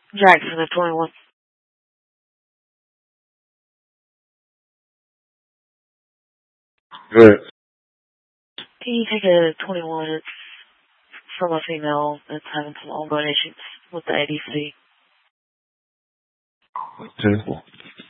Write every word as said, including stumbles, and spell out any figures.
Jackson at twenty-one. Good. Can you take a twenty-one? It's from a female that's having some ongoing issues with the A D C. Okay.